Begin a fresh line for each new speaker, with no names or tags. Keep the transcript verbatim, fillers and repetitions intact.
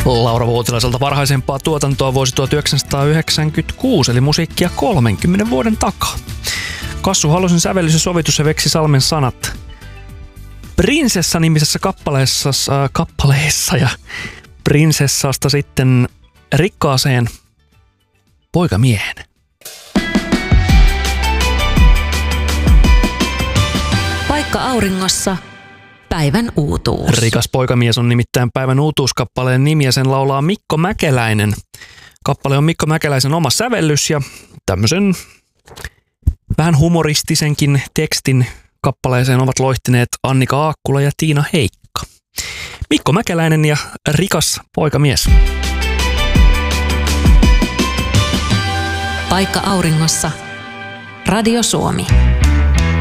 Laura Vuotilaiselta varhaisempaa tuotantoa vuosi tuhatyhdeksänsataayhdeksänkymmentäkuusi, eli musiikkia kolmenkymmenen vuoden takaa. Kassu Halosen sävellys ja sovitus ja Veksi Salmen sanat. Prinsessa-nimisessä kappaleessa, äh, kappaleessa ja prinsessasta sitten rikkaaseen poikamiehen.
Paikka auringossa. Päivän uutuus.
Rikas poikamies on nimittäin päivän uutuuskappaleen nimi ja sen laulaa Mikko Mäkeläinen. Kappale on Mikko Mäkeläisen oma sävellys ja tämmöisen vähän humoristisenkin tekstin kappaleeseen ovat loihtineet Annika Aakkula ja Tiina Heikka. Mikko Mäkeläinen ja Rikas poikamies.
Paikka auringossa. Radio Suomi.